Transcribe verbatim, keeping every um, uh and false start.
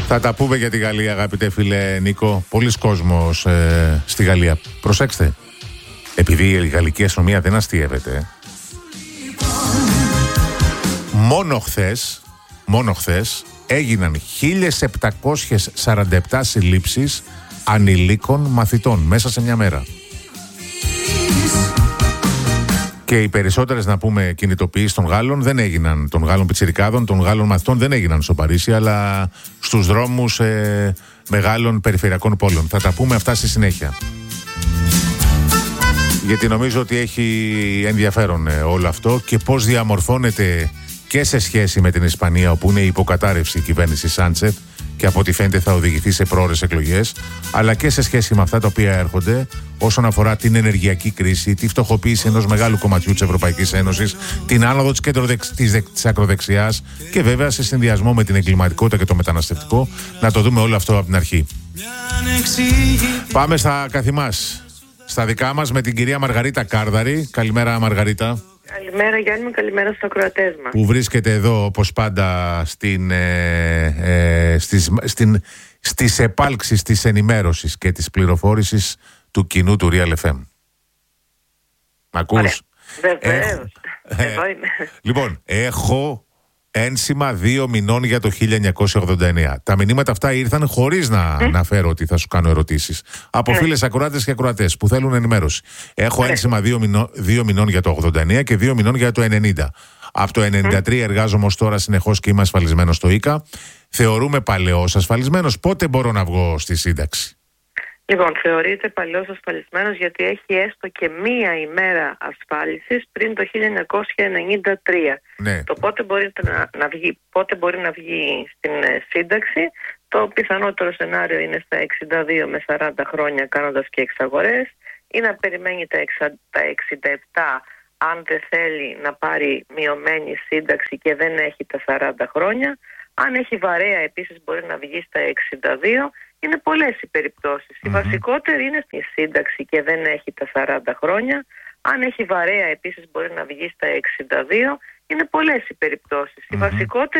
Θα τα πούμε για τη Γαλλία, αγαπητέ φίλε Νίκο. Πολλοί κόσμος ε, στη Γαλλία. Προσέξτε, επειδή η γαλλική αστυνομία δεν αστείευεται, μόνο χθες, μόνο χθες έγιναν χίλιες επτακόσιες σαράντα επτά συλλήψεις ανηλίκων μαθητών μέσα σε μια μέρα. Και οι περισσότερες, να πούμε, κινητοποιήσεις των Γάλλων δεν έγιναν, των Γάλλων πιτσιρικάδων, των Γάλλων μαθητών δεν έγιναν στο Παρίσι, αλλά στους δρόμους ε, μεγάλων περιφερειακών πόλεων. Θα τα πούμε αυτά στη συνέχεια. Γιατί νομίζω ότι έχει ενδιαφέρον ε, όλο αυτό και πώς διαμορφώνεται και σε σχέση με την Ισπανία, όπου είναι η υποκατάρρευση η κυβέρνηση Σάντσεφ και από ό,τι φαίνεται θα οδηγηθεί σε πρόωρες εκλογές, αλλά και σε σχέση με αυτά τα οποία έρχονται όσον αφορά την ενεργειακή κρίση, τη φτωχοποίηση ενός μεγάλου κομματιού της Ευρωπαϊκής Ένωσης, την άνοδο της, κεντροδεξ... της, της ακροδεξιάς και βέβαια σε συνδυασμό με την εγκληματικότητα και το μεταναστευτικό. Να το δούμε όλο αυτό από την αρχή. Πάμε στα καθημάς, στα δικά μας, με την κυρία Μαργαρίτα Κάρδαρη. Καλημέρα, Μαργαρίτα. Καλημέρα, Γιάννη μου, καλημέρα στους ακροατές μας. Που βρίσκεται εδώ, όπως πάντα, στην, ε, ε, στις, στην, στις επάλξεις της ενημέρωσης και της πληροφόρησης του κοινού του Real εφ εμ. Μ' ακούς? Βεβαίως. Εδώ είμαι. Λοιπόν, έχω ένσημα δύο μηνών για το χίλια εννιακόσια ογδόντα εννέα. Τα μηνύματα αυτά ήρθαν χωρίς να mm. αναφέρω ότι θα σου κάνω ερωτήσεις. Από mm. φίλες ακροάτες και ακροατές που θέλουν ενημέρωση. Έχω mm. ένσημα δύο, μηνό, δύο μηνών για το ογδόντα εννέα και δύο μηνών για το ενενήντα. Από το ενενήντα τρία mm. εργάζομαι ως τώρα συνεχώς και είμαι ασφαλισμένος στο ΙΚΑ. Θεωρούμε παλαιός ασφαλισμένος. Πότε μπορώ να βγω στη σύνταξη? Λοιπόν, θεωρείται παλαιός ασφαλισμένος γιατί έχει έστω και μία ημέρα ασφάλισης πριν το χίλια εννιακόσια ενενήντα τρία. Ναι. Το πότε μπορεί να, να βγει, πότε μπορεί να βγει στην ε, σύνταξη, το πιθανότερο σενάριο είναι στα εξήντα δύο με σαράντα χρόνια κάνοντας και εξαγορές, ή να περιμένει τα, εξα, τα εξήντα επτά αν δεν θέλει να πάρει μειωμένη σύνταξη και δεν έχει τα σαράντα χρόνια. Αν έχει βαρέα επίσης μπορεί να βγει στα εξήντα δύο. Είναι πολλές οι περιπτώσεις. Mm-hmm. Η βασικότερη είναι στη σύνταξη και δεν έχει τα σαράντα χρόνια. Αν έχει βαρέα επίσης μπορεί να βγει στα εξήντα δύο. Είναι πολλές οι περιπτώσεις. Mm-hmm. Η βασικότερη